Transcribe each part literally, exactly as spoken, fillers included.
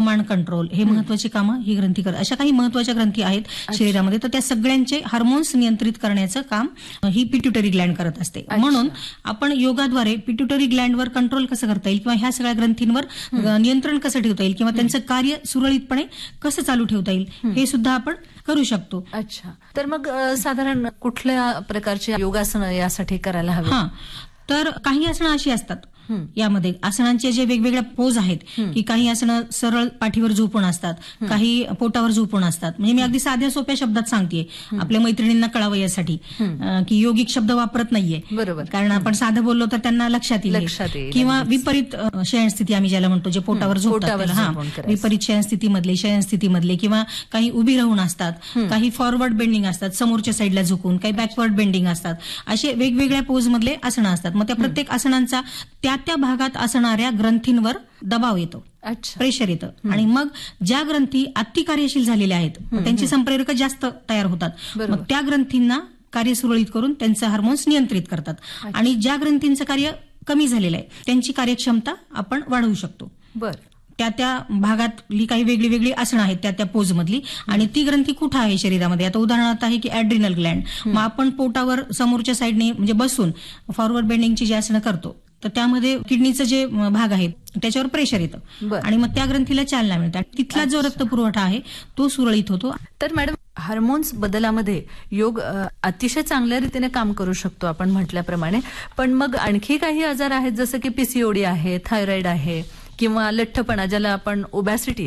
Command control हे महत्वाची कामं ही ग्रंथी करतात. अशा काही महत्वाच्या ग्रंथी आहेत शरीरामध्ये, तर त्या सगळ्यांचे हार्मोन्स नियंत्रित करण्याचं काम ही पिट्युटरी ग्लँड करत असते. म्हणून आपण योगाद्वारे पिट्युटरी ग्लँडवर कंट्रोल कसं करता येईल किंवा ह्या सगळ्या ग्रंथींवर नियंत्रण कसं ठेवता येईल किंवा त्यांचं कार्य सुरळीतपणे कसं चालू ठेवता येईल हे सुद्धा आपण करू शकतो. अच्छा, तर मग साधारण कुठल्या प्रकारची योगासनं यासाठी करायला हवी? हा, तर काही आसनं अशी असतात यामध्ये, आसनांचे जे वेगवेगळ्या पोज आहेत की काही आसनं सरळ पाठीवर झोपून असतात, काही पोटावर झोपून असतात. म्हणजे मी अगदी साध्या सोप्या शब्दात सांगतेय आपल्या मैत्रिणींना कळावं यासाठी की योगिक शब्द वापरत नाहीये. बरोबर, कारण आपण साधं बोललो तर त्यांना लक्षात येईल. किंवा विपरीत शयनस्थिती आम्ही ज्याला म्हणतो, जे पोटावर झोपतात, हा विपरीत शयनस्थितीमधले शयनस्थितीमधले किंवा काही उभी राहून असतात, काही फॉरवर्ड बेंडिंग असतात, समोरच्या साईडला झुकून, काही बॅकवर्ड बेंडिंग असतात. असे वेगवेगळ्या पोज मधले आसनं असतात. मग त्या प्रत्येक आसनांचा त्या त्या भागात असणाऱ्या ग्रंथींवर दबाव येतो, प्रेशर येतं, आणि मग ज्या ग्रंथी अति कार्यशील झालेल्या आहेत त्यांची संप्रेरक जास्त तयार होतात. मग त्या ग्रंथींना कार्य सुरळीत करून त्यांचं हार्मोन्स नियंत्रित करतात. आणि ज्या ग्रंथींचं कार्य कमी झालेलं आहे त्यांची कार्यक्षमता आपण वाढवू शकतो. बर, त्या त्या भागातली काही वेगळी वेगळी आसनं आहेत त्या त्या पोज मधली, आणि ती ग्रंथी कुठं आहे शरीरामध्ये. आता उदाहरणार्थ आहे की ऍड्रिनल ग्लँड. मग आपण पोटावर समोरच्या साईडने म्हणजे बसून फॉरवर्ड बेंडिंगची जी आसनं करतो तर त्यामध्ये किडनीचं जे भाग आहे त्याच्यावर प्रेशर येतं आणि मग त्या ग्रंथीला चालना मिळते. तिथला जो रक्तपुरवठा आहे तो सुरळीत होतो. तर मॅडम, हार्मोन्स बदलामध्ये योग अतिशय चांगल्या रीतीने काम करू शकतो आपण म्हटल्याप्रमाणे, पण मग आणखी काही आजार आहेत जसं की पीसीओडी आहे, थायरॉइड आहे, किंवा लठ्ठपणा ज्याला आपण ओबॅसिटी,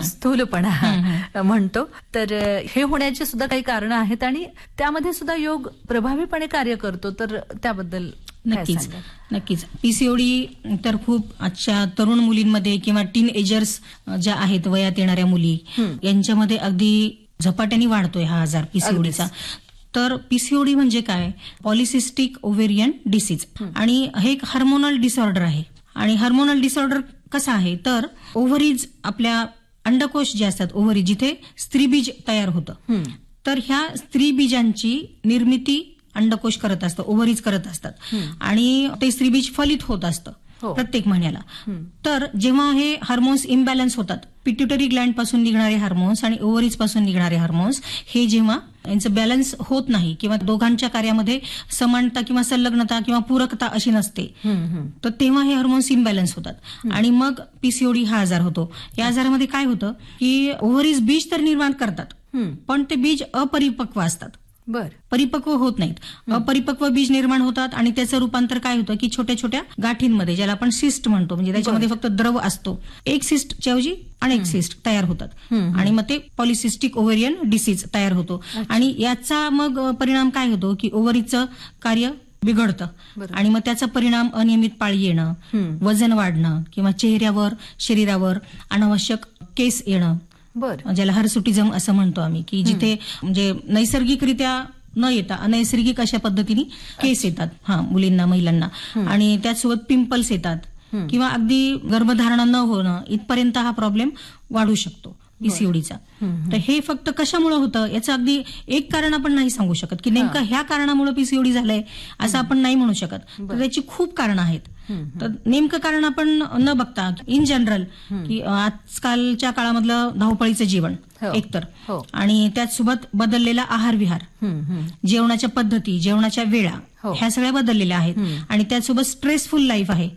स्थूलपणा म्हणतो, तर हे होण्याची सुद्धा काही कारणं आहेत आणि त्यामध्ये सुद्धा योग प्रभावीपणे कार्य करतो. तर त्याबद्दल नक्कीच नक्कीच पीसीओडी तर खूप आजच्या तरुण मुलींमध्ये किंवा टीन एजर्स ज्या आहेत, वयात येणाऱ्या मुली, यांच्यामध्ये अगदी झपाट्याने वाढतोय हा आजार पीसीओडीचा. तर पीसीओडी म्हणजे काय? पॉलिसिस्टिक ओव्हेरियन डिसीज, आणि हे एक हार्मोनल डिसऑर्डर आहे. आणि हार्मोनल डिसऑर्डर कसा आहे तर ओव्हरीज, आपल्या अंडकोश जे असतात ओव्हरी, जिथे स्त्रीबीज तयार होतं, तर ह्या स्त्रीबीजांची निर्मिती अंडकोश करत असतं, ओव्हरीज करत असतात, आणि ते स्त्रीबीज फलित होत असतं प्रत्येक महिन्याला. तर जेव्हा हे हार्मोन्स इम्बॅलन्स होतात, पिट्युटरी ग्लँड पासून निघणारे हार्मोन्स आणि ओव्हरीज पासून निघणारे हार्मोन्स हे जेव्हा यांचं बॅलन्स होत नाही किंवा दोघांच्या कार्यामध्ये समानता किंवा संलग्नता किंवा पूरकता अशी नसते, तर तेव्हा हे हार्मोन्स इम्बॅलन्स होतात आणि मग पीसीओडी हा आजार होतो. या आजारामध्ये काय होतं की ओव्हरीज बीज तर निर्माण करतात पण ते बीज अपरिपक्व असतात, बर, परिपक्व होत नाहीत. अपरिपक्व बीज निर्माण होतात आणि त्याचं रूपांतर काय होतं की छोट्या छोट्या गाठींमध्ये, ज्याला आपण सिस्ट म्हणतो, म्हणजे त्याच्यामध्ये फक्त द्रव असतो, एक सिस्टच्या ऐवजी अनेक सिस्ट तयार होतात आणि मग ते पॉलिसिस्टिक ओव्हेरियन डिसीज तयार होतो. आणि याचा मग परिणाम काय होतो की ओव्हरीचं कार्य बिघडतं आणि मग त्याचा परिणाम अनियमित पाळी येणं, वजन वाढणं किंवा चेहऱ्यावर, शरीरावर अनावश्यक केस येणं, ज्याला हर्सुटिझम असं म्हणतो आम्ही, की जिथे म्हणजे नैसर्गिकरित्या न येता अनैसर्गिक अशा पद्धतीने केस येतात हा मुलींना, महिलांना, आणि त्याचसोबत पिंपल्स येतात किंवा अगदी गर्भधारणा न होणं इथपर्यंत हा प्रॉब्लेम वाढू शकतो पीसीओडीचा. तर हे फक्त कशामुळे होतं याचं अगदी एक कारण आपण नाही सांगू शकत की नेमकं ह्या कारणामुळे पीसीओडी झालंय असं आपण नाही म्हणू शकत. तर त्याची खूप कारणं आहेत. तर नेमकं कारण आपण न बघता इन जनरल की आजकालच्या काळामधलं धावपळीचं जीवन एकतर, आणि त्याचसोबत बदललेला आहार विहार, जेवणाच्या पद्धती, जेवणाच्या वेळा, ह्या सगळ्या बदललेल्या आहेत, आणि त्याचसोबत स्ट्रेसफुल लाईफ आहे,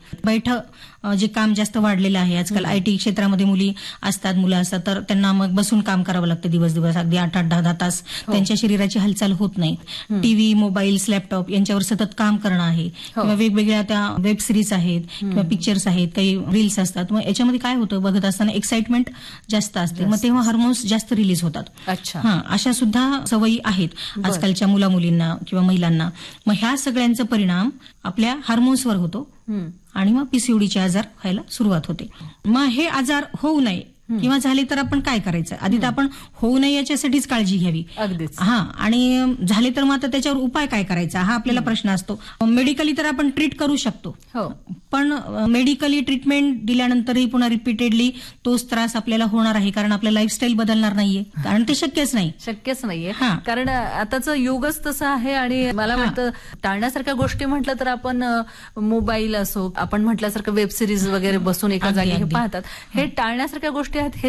बैठं जे काम जास्त वाढलेलं आहे. आजकाल आयटी क्षेत्रामध्ये मुली असतात, मुलं असतात, तर त्यांना मग बसून काम करावं लागतं दिवस दिवस, अगदी आठ आठ दहा दहा तास त्यांच्या शरीराची हालचाल होत नाही. टीव्ही, मोबाईल्स, लॅपटॉप यांच्यावर सतत काम करणं आहे, किंवा वेगवेगळ्या त्या वेब सिरीज आहेत किंवा पिक्चर्स आहेत, काही रील्स असतात. मग याच्यामध्ये काय होतं, बघत असताना एक्साइटमेंट जास्त असते, मग तेव्हा हार्मोन्स जास्त रिलीज होतात. हा, अशा सुद्धा सवयी आहेत आजकालच्या मुला मुलींना किंवा महिलांना. मग ह्या सगळ्यांचा परिणाम आपल्या हार्मोन्सवर होतो आणि मग पीसीओडीचे आजार व्हायला सुरुवात होते. मग हे आजार होऊ नये किंवा झाले तर आपण काय करायचं? आधी तर आपण होऊ नये याच्यासाठीच काळजी घ्यावी. अगदीच. हा, आणि झाले तर मग आता त्याच्यावर उपाय काय करायचा हा आपल्याला प्रश्न असतो. मेडिकली तर आपण ट्रीट करू शकतो, पण मेडिकली ट्रीटमेंट दिल्यानंतरही पुन्हा रिपीटेडली तोच त्रास आपल्याला होणार आहे, कारण आपलं लाईफस्टाईल बदलणार नाहीये, कारण ते शक्यच नाही शक्यच नाहीये कारण आताचं युगच तसं आहे. आणि मला वाटतं टाळण्यासारख्या गोष्टी म्हटलं तर आपण मोबाईल असो, आपण म्हटल्यासारखं वेब सिरीज वगैरे बसून एका जागी पाहतात, हे टाळण्यासारख्या गोष्टी आहेत.